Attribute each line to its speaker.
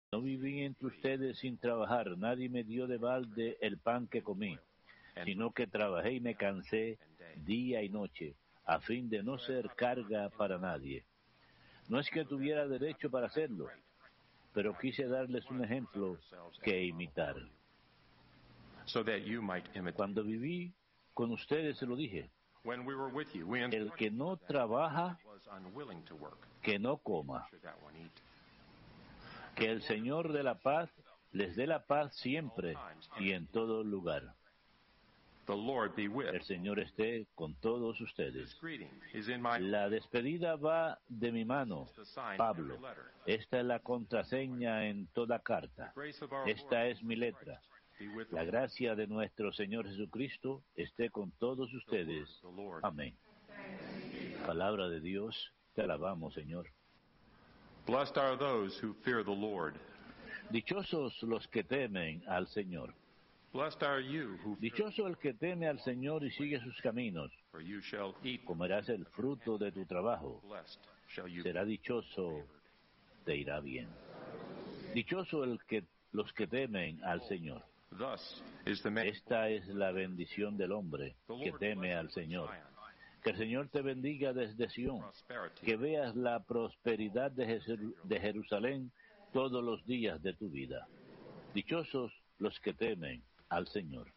Speaker 1: No viví entre ustedes sin trabajar, nadie me dio de balde el pan que comí, sino que trabajé y me cansé día y noche, a fin de no ser carga para nadie. No es que tuviera derecho para hacerlo, pero quise darles un ejemplo que imitar. Cuando viví con ustedes se lo dije, el que no trabaja, que no coma. Que el Señor de la paz les dé la paz siempre y en todo lugar. El Señor esté con todos ustedes. La despedida va de mi mano, Pablo. Esta es la contraseña en toda carta. Esta es mi letra. La gracia de nuestro Señor Jesucristo esté con todos ustedes. Amén. Palabra de Dios, te alabamos, Señor.
Speaker 2: Blessed are those who fear the Lord.
Speaker 1: Dichosos los que temen al Señor.
Speaker 2: Blessed are you who fear
Speaker 1: Dichoso el que teme al Señor y sigue sus caminos.
Speaker 2: for you shall eat.
Speaker 1: Comerás el fruto de tu trabajo.
Speaker 2: Blessed shall you
Speaker 1: Será dichoso, te irá bien. Dichoso los que temen al Señor.
Speaker 2: Thus is the man.
Speaker 1: Esta es la bendición del hombre que teme al Señor. Que el Señor te bendiga desde Sión, que veas la prosperidad de Jerusalén todos los días de tu vida. Dichosos los que temen al Señor.